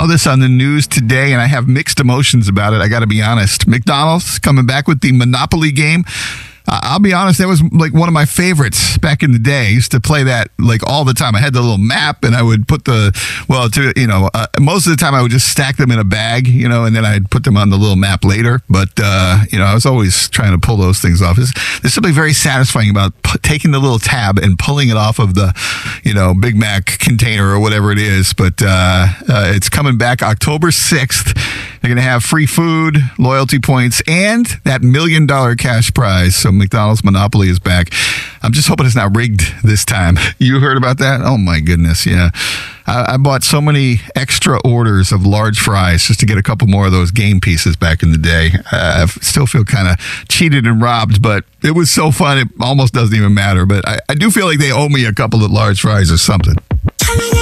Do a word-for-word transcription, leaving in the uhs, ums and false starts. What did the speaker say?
saw this on the news today, and I have mixed emotions about it. I got to be honest. McDonald's coming back with the Monopoly game. Uh, I'll be honest, that was like one of my favorites back in the day. I used to play that like all the time. I had the little map, and I would put the, well, to you know, uh, most of the time I would just stack them in a bag, you know, and then I'd put them on the little map later. But, uh, you know, I was always trying to pull those things off. There's, there's something very satisfying about p- taking the little tab and pulling it off of the, you know, Big Mac container or whatever it is. But uh, uh, it's coming back October sixth. They're going to have free food, loyalty points, and that million dollar cash prize. So McDonald's Monopoly is back. I'm just hoping it's not rigged this time. You heard about that? Oh, my goodness. Yeah. I, I bought so many extra orders of large fries just to get a couple more of those game pieces back in the day. Uh, I still feel kind of cheated and robbed, but it was so fun. It almost doesn't even matter. But I, I do feel like they owe me a couple of large fries or something.